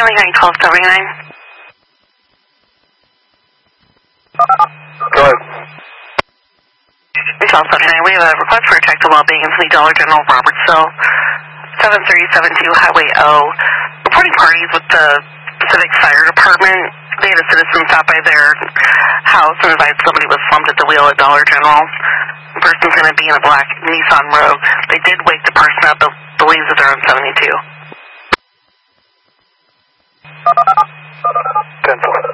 Stanley County 1279. Go ahead. 1279, we have a request for a check to well-being in Fleet Dollar General, Robertsville, 7372 Highway O. Reporting parties with the Pacific Fire Department. They had a citizen stop by their house and advised somebody was slumped at the wheel at Dollar General. The person's going to be in a black Nissan Rogue. They did wake the person up, but believes that they're on 72. 10-4.